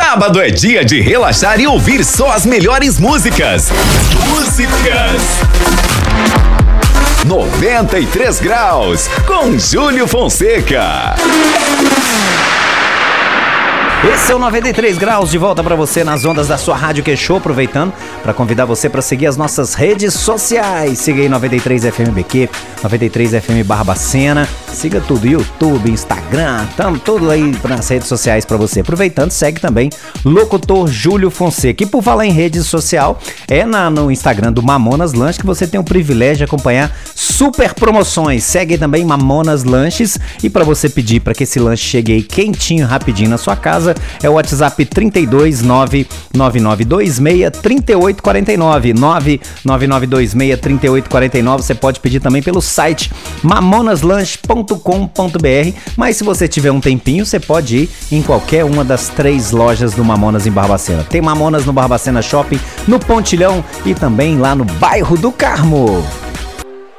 Sábado é dia de relaxar e ouvir só as melhores músicas. 93 graus, com Júlio Fonseca. Esse é o 93 graus, de volta para você nas ondas da sua Rádio Queixô, aproveitando para convidar você para seguir as nossas redes sociais. Siga aí 93 FM BQ, 93 FM Barbacena, siga tudo, YouTube, Instagram, tudo aí nas redes sociais para você. Aproveitando, segue também Locutor Júlio Fonseca. E por falar em rede social, no Instagram do Mamonas Lanches que você tem o privilégio de acompanhar super promoções. Segue também Mamonas Lanches, e para você pedir para que esse lanche chegue aí quentinho, rapidinho na sua casa, é o WhatsApp 32 99926 3849, 99926 3849. Você pode pedir também pelo site mamonaslanche.com.br, mas se você tiver um tempinho, você pode ir em qualquer uma das 3 lojas do Mamonas em Barbacena. Tem Mamonas no Barbacena Shopping, no Pontilhão e também lá no bairro do Carmo.